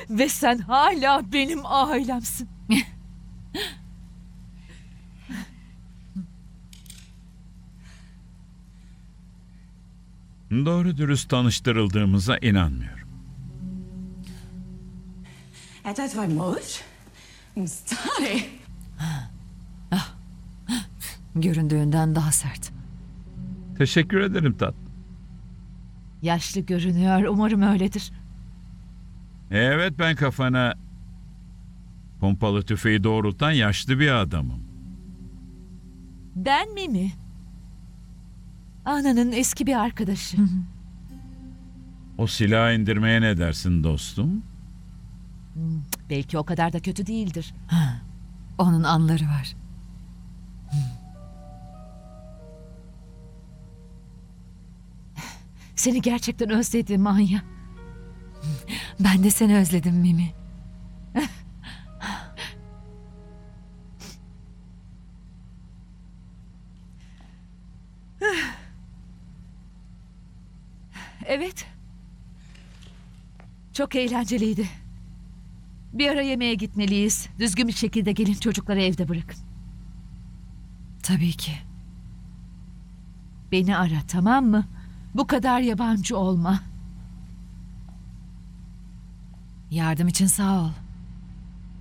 Ve sen hala benim ailemsin. Doğru dürüst tanıştırıldığımıza inanmıyorum. Er det var imod? Sorry. Göründüğünden daha sert. Teşekkür ederim tatlım. Yaşlı görünüyor. Umarım öyledir. Evet, ben kafana pompalı tüfeği doğrultan yaşlı bir adamım. Ben Mimi. Ana'nın eski bir arkadaşı. O silahı indirmeye ne dersin dostum? Belki o kadar da kötü değildir. Onun anları var. Seni gerçekten özledim Anya. Ben de seni özledim Mimi. Evet. Çok eğlenceliydi. Bir ara yemeğe gitmeliyiz. Düzgün bir şekilde gelin, çocukları evde bırakın. Tabii ki. Beni ara, tamam mı? Bu kadar yabancı olma. Yardım için sağ ol.